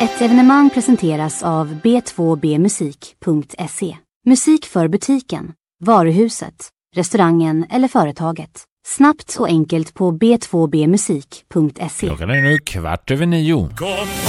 Ett evenemang presenteras av b2bmusik.se. Musik för butiken, varuhuset, restaurangen eller företaget. Snabbt och enkelt på b2bmusik.se. Klockan är nu 8:15.